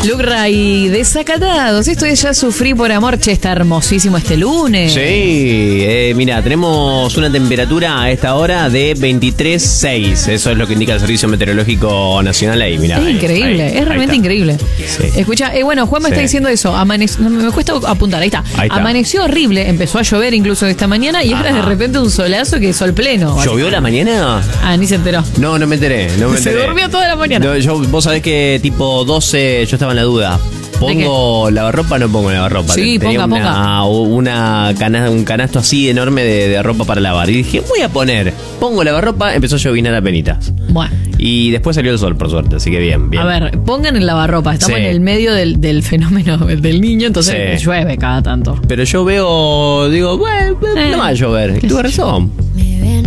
Lucra y desacatados. Esto es Ya Sufrí por Amor. Che, está hermosísimo este lunes. Sí, mira, tenemos una temperatura a esta hora de 23.6. Eso es lo que indica el Servicio Meteorológico Nacional ahí, mira. Es increíble, es realmente increíble. Sí. Escucha, bueno, Juan me está diciendo eso. Me cuesta apuntar, ahí está. Amaneció horrible, empezó a llover incluso esta mañana y ahora de repente un solazo que es sol pleno. ¿Llovió la mañana? Ni se enteró. No me enteré. Se durmió toda la mañana. No, vos sabés que tipo 12 yo estaba en la duda. ¿Pongo lavarropa o no pongo lavarropa? Sí, tenía ponga. un canasto así enorme de ropa para lavar. Y dije, pongo lavarropa, empezó a llovinar a penitas. Bueno. Y después salió el sol, por suerte, así que bien. A ver, pongan el lavarropa. Estamos en el medio del fenómeno del niño, entonces llueve cada tanto. Pero yo digo, no va a llover. Y tuve razón.